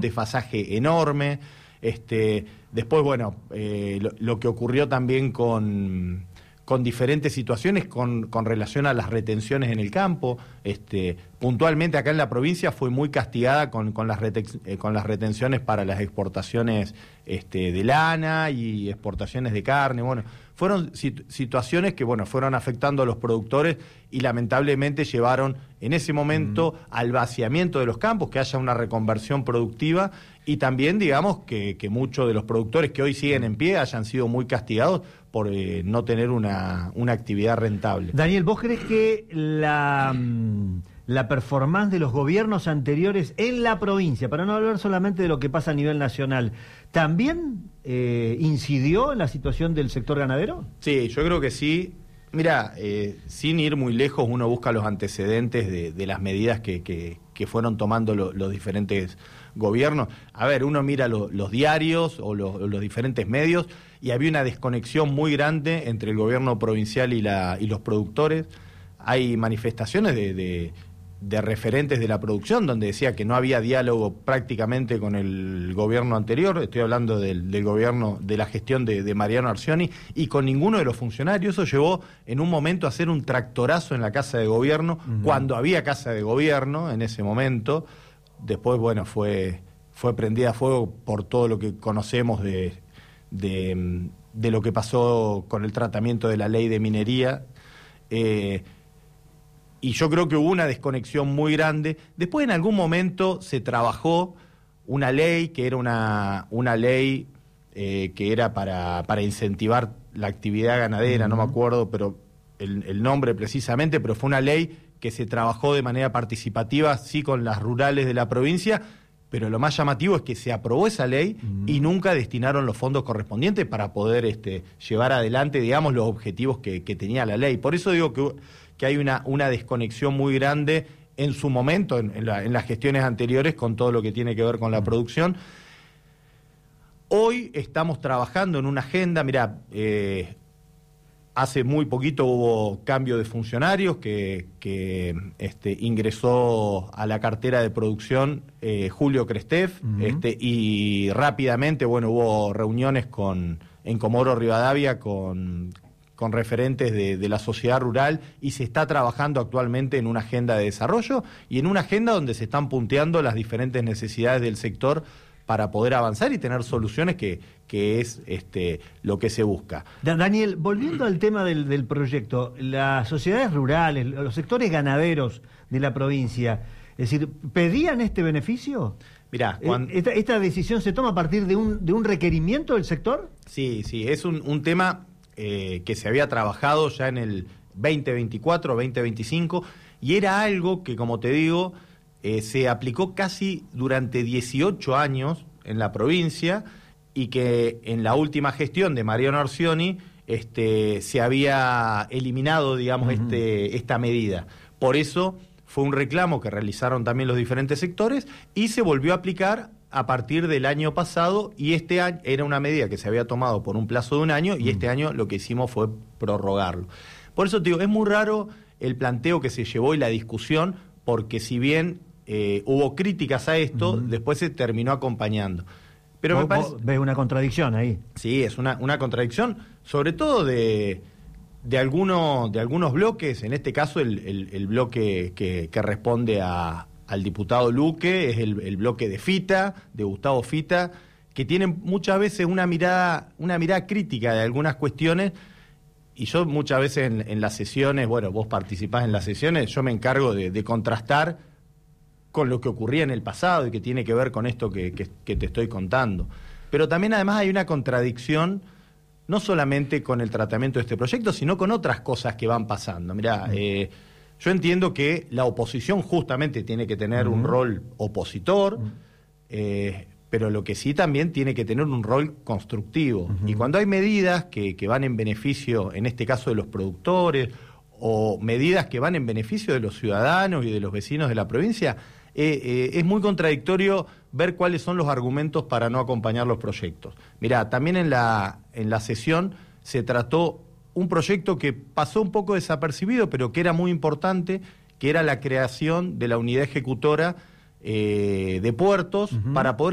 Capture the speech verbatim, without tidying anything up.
desfasaje enorme. Este, después, bueno, eh, lo, lo que ocurrió también con... con diferentes situaciones con, con relación a las retenciones en el campo. Este, puntualmente acá en la provincia fue muy castigada con, con, las, reten, eh, con las retenciones para las exportaciones este, de lana y exportaciones de carne. Bueno, fueron sit, situaciones que bueno, fueron afectando a los productores y lamentablemente llevaron en ese momento mm. al vaciamiento de los campos, que haya una reconversión productiva y también, digamos, que, que muchos de los productores que hoy siguen en pie hayan sido muy castigados por eh, no tener una, una actividad rentable. Daniel, ¿vos crees que la, la performance de los gobiernos anteriores en la provincia, para no hablar solamente de lo que pasa a nivel nacional, también eh, incidió en la situación del sector ganadero? Sí, yo creo que sí. Mira, eh, sin ir muy lejos, uno busca los antecedentes de, de las medidas que, que, que fueron tomando lo, los diferentes gobiernos. A ver, uno mira lo, los diarios o los, los diferentes medios y había una desconexión muy grande entre el gobierno provincial y, la, y los productores. Hay manifestaciones de, de, de referentes de la producción donde decía que no había diálogo prácticamente con el gobierno anterior, estoy hablando del, del gobierno, de la gestión de, de Mariano Arcioni, y con ninguno de los funcionarios. Eso llevó en un momento a hacer un tractorazo en la Casa de Gobierno, uh-huh. cuando había Casa de Gobierno en ese momento. Después, bueno, fue, fue prendida a fuego por todo lo que conocemos de, de, de lo que pasó con el tratamiento de la ley de minería. Eh, y yo creo que hubo una desconexión muy grande. Después, en algún momento, se trabajó una ley que era una, una ley eh, que era para, para incentivar la actividad ganadera, uh-huh. no me acuerdo pero el, el nombre precisamente, pero fue una ley que se trabajó de manera participativa, sí, con las rurales de la provincia, pero lo más llamativo es que se aprobó esa ley mm. y nunca destinaron los fondos correspondientes para poder este, llevar adelante, digamos, los objetivos que, que tenía la ley. Por eso digo que, que hay una, una desconexión muy grande en su momento, en, en, la, en las gestiones anteriores, con todo lo que tiene que ver con la mm. producción. Hoy estamos trabajando en una agenda, mirá, eh, hace muy poquito hubo cambio de funcionarios que, que este, ingresó a la cartera de producción eh, Julio Crestef, uh-huh. este, y rápidamente, bueno, hubo reuniones con en Comodoro Rivadavia con, con referentes de, de la sociedad rural y se está trabajando actualmente en una agenda de desarrollo y en una agenda donde se están punteando las diferentes necesidades del sector para poder avanzar y tener soluciones que, que es este, lo que se busca. Daniel, volviendo al tema del, del proyecto, las sociedades rurales, los sectores ganaderos de la provincia, es decir, ¿pedían este beneficio? Mirá, cuando... ¿Esta, ¿Esta decisión se toma a partir de un, de un requerimiento del sector? Sí, sí, es un, un tema eh, que se había trabajado ya en el veinte veinticuatro, veinte veinticinco, y era algo que, como te digo, Eh, se aplicó casi durante dieciocho años en la provincia y que en la última gestión de Mariano Arcioni este, se había eliminado, digamos, uh-huh. este, esta medida. Por eso fue un reclamo que realizaron también los diferentes sectores y se volvió a aplicar a partir del año pasado y este año era una medida que se había tomado por un plazo de un año y uh-huh. este año lo que hicimos fue prorrogarlo. Por eso te digo, es muy raro el planteo que se llevó y la discusión, porque si bien Eh, hubo críticas a esto, uh-huh. después se terminó acompañando. Pero ¿Vos, me parece... ¿Ves una contradicción ahí? Sí, es una, una contradicción, sobre todo de, de, alguno, de algunos bloques, en este caso el, el, el bloque que, que responde a, al diputado Luque, es el, el bloque de Fita, de Gustavo Fita, que tienen muchas veces una mirada, una mirada crítica de algunas cuestiones. Y yo muchas veces en, en las sesiones, bueno, vos participás en las sesiones, yo me encargo de, de contrastar con lo que ocurría en el pasado y que tiene que ver con esto que, que, que te estoy contando. Pero también además hay una contradicción, no solamente con el tratamiento de este proyecto, sino con otras cosas que van pasando. Mirá, eh, yo entiendo que la oposición justamente tiene que tener uh-huh. un rol opositor, uh-huh. eh, pero lo que sí también tiene que tener un rol constructivo. Uh-huh. Y cuando hay medidas que, que van en beneficio, en este caso de los productores, o medidas que van en beneficio de los ciudadanos y de los vecinos de la provincia, Eh, eh, es muy contradictorio ver cuáles son los argumentos para no acompañar los proyectos. Mirá, también en la, en la sesión se trató un proyecto que pasó un poco desapercibido, pero que era muy importante, que era la creación de la unidad ejecutora eh, de puertos uh-huh. para poder